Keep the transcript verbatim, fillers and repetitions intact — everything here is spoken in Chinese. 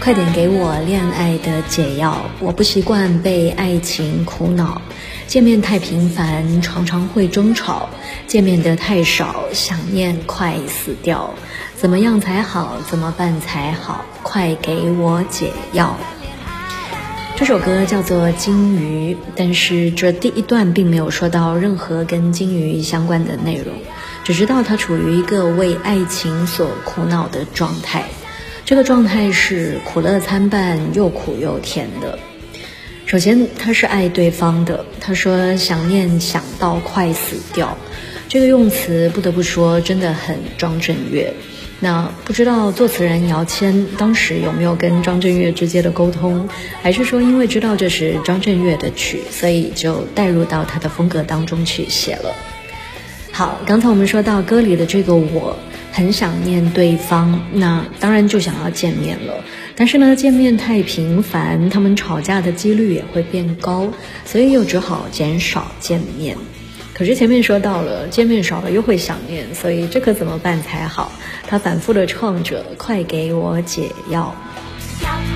快点给我恋爱的解药，我不习惯被爱情苦恼，见面太频繁，常常会争吵，见面的太少，想念快死掉，怎么样才好，怎么办才好，快给我解药。这首歌叫做金鱼，但是这第一段并没有说到任何跟金鱼相关的内容，只知道他处于一个为爱情所苦恼的状态，这个状态是苦乐参半，又苦又甜的。首先他是爱对方的，他说想念想到快死掉，这个用词不得不说真的很张震岳。那不知道作词人姚谦当时有没有跟张震岳直接的沟通，还是说因为知道这是张震岳的曲，所以就带入到他的风格当中去写了。好，刚才我们说到歌里的这个我很想念对方，那当然就想要见面了，但是呢见面太频繁，他们吵架的几率也会变高，所以又只好减少见面。可是前面说到了见面少了又会想念，所以这可怎么办才好？他反复的唱着快给我解药。